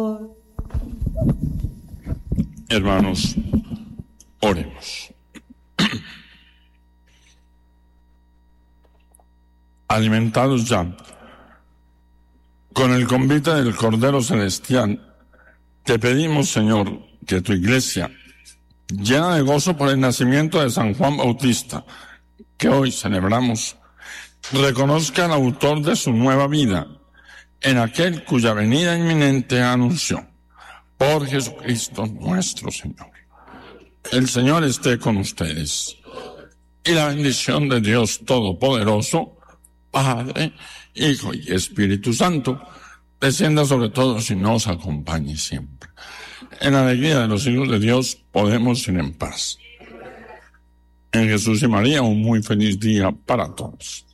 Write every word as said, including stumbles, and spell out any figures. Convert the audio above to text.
Hermanos, oremos. Alimentados ya con el convite del Cordero Celestial, te pedimos, Señor, que tu Iglesia, llena de gozo por el nacimiento de San Juan Bautista, que hoy celebramos, reconozca al autor de su nueva vida en aquel cuya venida inminente anunció. Por Jesucristo nuestro Señor. El Señor esté con ustedes. Y la bendición de Dios Todopoderoso, Padre, Hijo y Espíritu Santo, descienda sobre todos y nos acompañe siempre. En la alegría de los hijos de Dios podemos ir en paz. En Jesús y María, un muy feliz día para todos.